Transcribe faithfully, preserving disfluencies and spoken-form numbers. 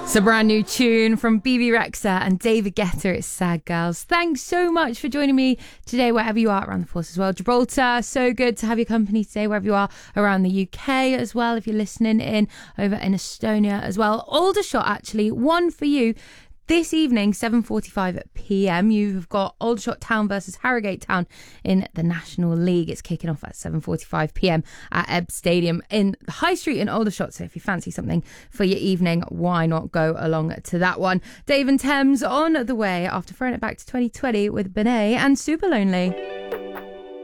It's a brand new tune from B B Rexa and David Guetta. It's Sad Girls. Thanks so much for joining me today, wherever you are around the force as well. Gibraltar, so good to have your company today, wherever you are around the U K as well, if you're listening in over in Estonia as well. Aldershot, actually, one for you. This evening, seven forty-five p m, you've got Aldershot Town versus Harrogate Town in the National League. It's kicking off at seven forty-five p m at Ebb Stadium in the High Street in Aldershot. So if you fancy something for your evening, why not go along to that one? Dave and Thames on the way after throwing it back to twenty twenty with Benet and Super Lonely.